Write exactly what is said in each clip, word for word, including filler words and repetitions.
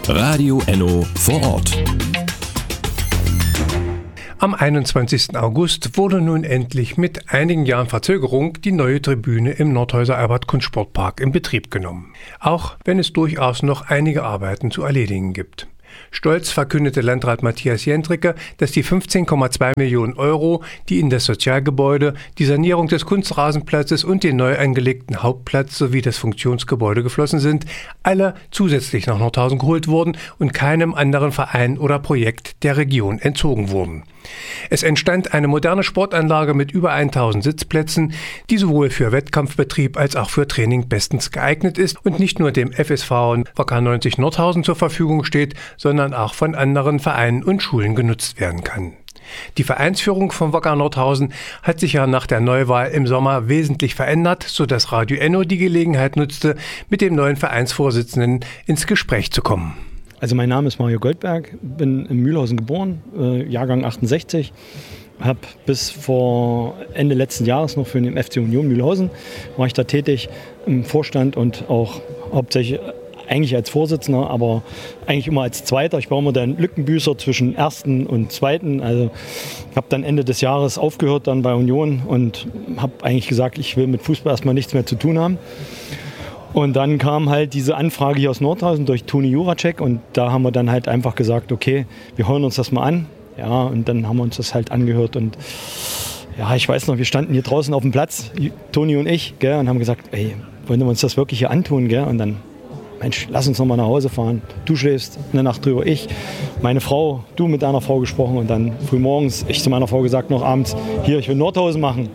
Radio Enno vor Ort. Am einundzwanzigsten August wurde nun endlich mit einigen Jahren Verzögerung die neue Tribüne im Nordhäuser Albert-Kunst-Sportpark in Betrieb genommen. Auch wenn es durchaus noch einige Arbeiten zu erledigen gibt. Stolz verkündete Landrat Matthias Jentricke, dass die fünfzehn Komma zwei Millionen Euro, die in das Sozialgebäude, die Sanierung des Kunstrasenplatzes und den neu angelegten Hauptplatz sowie das Funktionsgebäude geflossen sind, alle zusätzlich nach Nordhausen geholt wurden und keinem anderen Verein oder Projekt der Region entzogen wurden. Es entstand eine moderne Sportanlage mit über tausend Sitzplätzen, die sowohl für Wettkampfbetrieb als auch für Training bestens geeignet ist und nicht nur dem F S V W K neunzig Nordhausen zur Verfügung steht, sondern auch von anderen Vereinen und Schulen genutzt werden kann. Die Vereinsführung von W K Nordhausen hat sich ja nach der Neuwahl im Sommer wesentlich verändert, sodass Radio Enno die Gelegenheit nutzte, mit dem neuen Vereinsvorsitzenden ins Gespräch zu kommen. Also mein Name ist Mario Goldberg, bin in Mühlhausen geboren, äh, Jahrgang achtundsechzig. Habe bis vor Ende letzten Jahres noch für den F C Union Mühlhausen, war ich da tätig im Vorstand und auch hauptsächlich eigentlich als Vorsitzender, aber eigentlich immer als Zweiter. Ich war immer der Lückenbüßer zwischen Ersten und Zweiten. Also ich habe dann Ende des Jahres aufgehört dann bei Union und habe eigentlich gesagt, ich will mit Fußball erstmal nichts mehr zu tun haben. Und dann kam halt diese Anfrage hier aus Nordhausen durch Toni Juracek und da haben wir dann halt einfach gesagt, okay, wir hören uns das mal an. Ja, und dann haben wir uns das halt angehört und ja, ich weiß noch, wir standen hier draußen auf dem Platz, Toni und ich, gell, und haben gesagt, ey, wollen wir uns das wirklich hier antun, gell? Und dann, Mensch, lass uns noch mal nach Hause fahren. Du schläfst eine Nacht drüber, ich, meine Frau, du mit deiner Frau gesprochen und dann früh morgens, ich zu meiner Frau gesagt, noch abends, hier, ich will Nordhausen machen.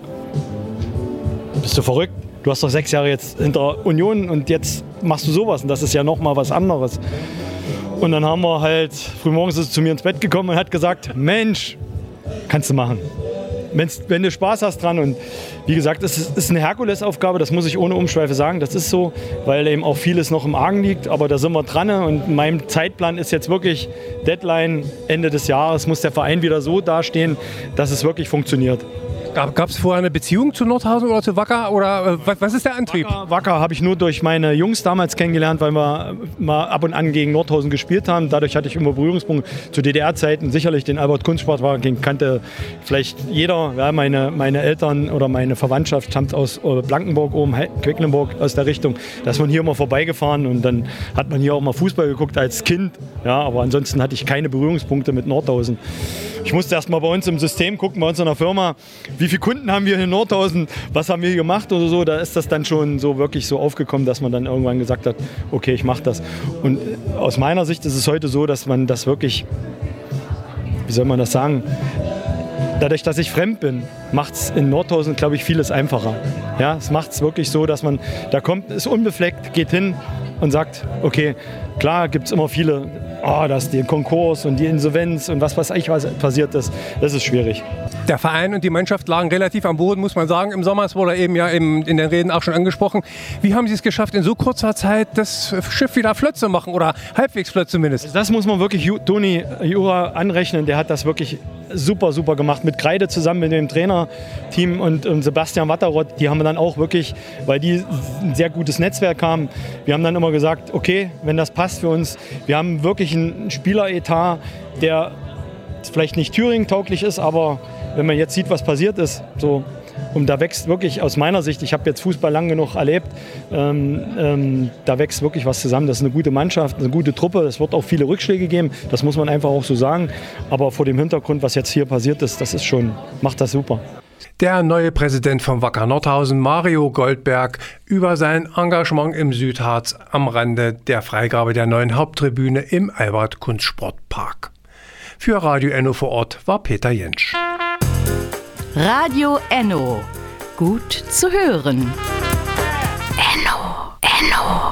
Bist du verrückt? Du hast doch sechs Jahre jetzt hinter Union und jetzt machst du sowas und das ist ja noch mal was anderes. Und dann haben wir halt, frühmorgens ist sie zu mir ins Bett gekommen und hat gesagt, Mensch, kannst du machen. Wenn's, wenn du Spaß hast dran und wie gesagt, es ist, ist eine Herkulesaufgabe, das muss ich ohne Umschweife sagen, das ist so, weil eben auch vieles noch im Argen liegt, aber da sind wir dran und mein Zeitplan ist jetzt wirklich Deadline, Ende des Jahres muss der Verein wieder so dastehen, dass es wirklich funktioniert. Gab es vorher eine Beziehung zu Nordhausen oder zu W K oder äh, was ist der Antrieb? W K habe ich nur durch meine Jungs damals kennengelernt, weil wir mal ab und an gegen Nordhausen gespielt haben. Dadurch hatte ich immer Berührungspunkte zu D D R-Zeiten. Sicherlich den Albert-Kunst-Sportpark, den kannte vielleicht jeder. Ja, meine, meine Eltern oder meine Verwandtschaft stammt aus Blankenburg, oben Quedlinburg, aus der Richtung. Da ist man hier immer vorbeigefahren und dann hat man hier auch mal Fußball geguckt als Kind. Ja, aber ansonsten hatte ich keine Berührungspunkte mit Nordhausen. Ich musste erst mal bei uns im System gucken, bei uns in der Firma, wie viele Kunden haben wir in Nordhausen, was haben wir gemacht oder so. Da ist das dann schon so wirklich so aufgekommen, dass man dann irgendwann gesagt hat, okay, ich mache das. Und aus meiner Sicht ist es heute so, dass man das wirklich, wie soll man das sagen, dadurch, dass ich fremd bin, macht es in Nordhausen, glaube ich, vieles einfacher. Ja, es macht es wirklich so, dass man, da kommt, ist unbefleckt, geht hin und sagt, okay, klar gibt es immer viele, oh, das ist der Konkurs und die Insolvenz und was weiß ich, was passiert ist, das ist schwierig. Der Verein und die Mannschaft lagen relativ am Boden, muss man sagen. Im Sommer, es wurde eben ja im, in den Reden auch schon angesprochen. Wie haben Sie es geschafft, in so kurzer Zeit das Schiff wieder flott zu machen oder halbwegs flott zumindest? Das muss man wirklich Toni Jura anrechnen. Der hat das wirklich super, super gemacht. Mit Kreide zusammen mit dem Trainerteam und, und Sebastian Watteroth. Die haben dann auch wirklich, weil die ein sehr gutes Netzwerk haben, wir haben dann immer gesagt, okay, wenn das passt für uns, wir haben wirklich einen Spieleretat, der vielleicht nicht Thüringen-tauglich ist, aber wenn man jetzt sieht, was passiert ist, so, und da wächst wirklich aus meiner Sicht, ich habe jetzt Fußball lang genug erlebt, ähm, ähm, da wächst wirklich was zusammen. Das ist eine gute Mannschaft, eine gute Truppe. Es wird auch viele Rückschläge geben, das muss man einfach auch so sagen. Aber vor dem Hintergrund, was jetzt hier passiert ist, das ist schon, macht das super. Der neue Präsident von W K Nordhausen, Mario Goldberg, über sein Engagement im Südharz am Rande der Freigabe der neuen Haupttribüne im Albert-Kunst-Sportpark. Für Radio Enno vor Ort war Peter Jentsch. Radio Enno. Gut zu hören. Enno. Enno.